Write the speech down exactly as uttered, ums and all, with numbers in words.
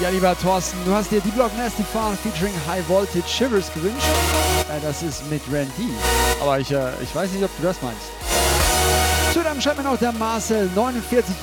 Ja, lieber Thorsten, du hast dir die Block Nasty Farm featuring High Voltage Shivers gewünscht. Äh, das ist mit Randy. Aber ich, äh, ich weiß nicht, ob du das meinst. Zudem schreibt mir noch der Marcel neunundvierzig